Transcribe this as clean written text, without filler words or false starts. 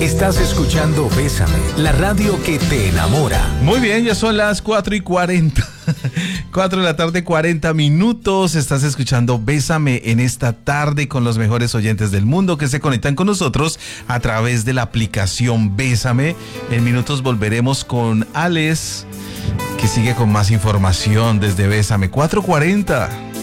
Estás escuchando Bésame, la radio que te enamora. Muy bien, ya son las 4:40. 4 de la tarde, 40 minutos. Estás escuchando Bésame en esta tarde con los mejores oyentes del mundo que se conectan con nosotros a través de la aplicación Bésame. En minutos volveremos con Alex, que sigue con más información desde Bésame. 4:40.